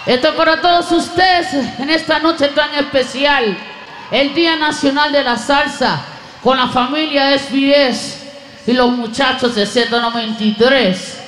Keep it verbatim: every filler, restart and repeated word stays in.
Esto para todos ustedes en esta noche tan especial, el Día Nacional de la Salsa, con la familia S B S y los muchachos de Z noventa y tres.